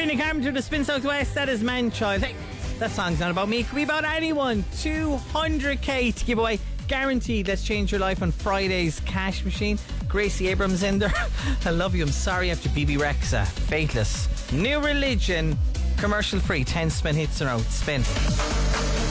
Sabrina Carpenter, The Spin Southwest. That is Man Child. Hey, that song's not about me. It could be about anyone. 200k to give away. Guaranteed. Let's change your life on Friday's Cash Machine. Gracie Abrams in there. I love you. I'm sorry after BB Rexa. Faithless. New Religion. Commercial free. 10 spin hits in a row. Spin.